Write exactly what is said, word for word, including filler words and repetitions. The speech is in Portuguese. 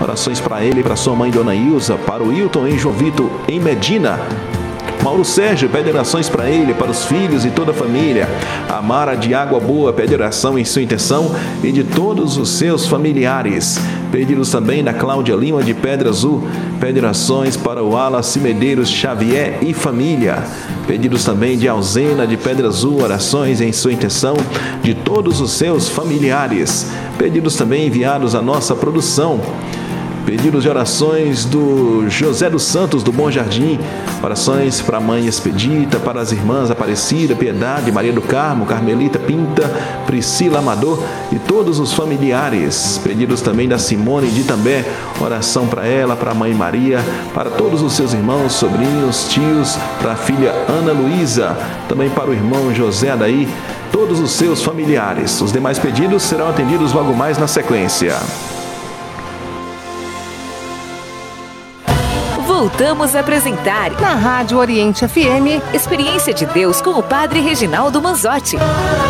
Orações para ele e para sua mãe, Dona Ilza, para o Hilton em João Vitor, em Medina. Mauro Sérgio pede orações para ele, para os filhos e toda a família. A Mara de Água Boa pede oração em sua intenção e de todos os seus familiares. Pedidos também da Cláudia Lima de Pedra Azul, pede orações para o Wallace Medeiros Xavier e família. Pedidos também de Alzena de Pedra Azul, orações em sua intenção de todos os seus familiares. Pedidos também enviados à nossa produção. Pedidos de orações do José dos Santos, do Bom Jardim. Orações para a mãe Expedita, para as irmãs Aparecida, Piedade, Maria do Carmo, Carmelita Pinta, Priscila Amador e todos os familiares. Pedidos também da Simone de Itambé. Oração para ela, para a mãe Maria, para todos os seus irmãos, sobrinhos, tios, para a filha Ana Luísa, também para o irmão José Adaí, todos os seus familiares. Os demais pedidos serão atendidos logo mais na sequência. Voltamos a apresentar na Rádio Oriente F M Experiência de Deus com o Padre Reginaldo Manzotti.